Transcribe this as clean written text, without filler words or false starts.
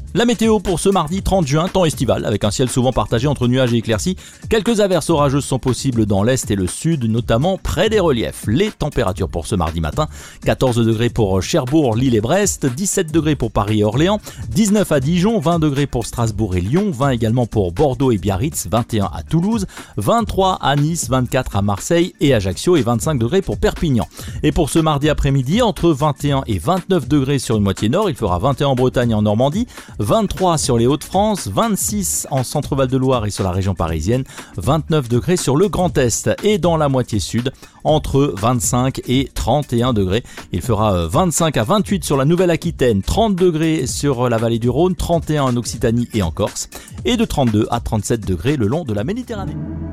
La météo pour ce mardi 30 juin, temps estival, avec un ciel souvent partagé entre nuages et éclaircies. Quelques averses orageuses sont possibles dans l'est et le sud, notamment près des reliefs. Les températures pour ce mardi matin, 14 degrés pour Cherbourg, Lille et Brest, 17 degrés pour Paris et Orléans, 19 à Dijon, 20 degrés pour Strasbourg et Lyon, 20 également pour Bordeaux et Biarritz, 21 à Toulouse, 23 à Nice, 24 à Marseille et Ajaccio et 25 degrés pour Perpignan. Et pour ce mardi après-midi, entre 21 et 29 degrés sur une moitié nord, il fera 21 en Bretagne et en Normandie, 23 sur les Hauts-de-France, 26 en Centre-Val de Loire et sur la région parisienne, 29 degrés sur le Grand Est et dans la moitié sud, entre 25 et 31 degrés. Il fera 25 à 28 sur la Nouvelle-Aquitaine, 30 degrés sur la vallée du Rhône, 31 en Occitanie et en Corse et de 32 à 37 degrés le long de la Méditerranée.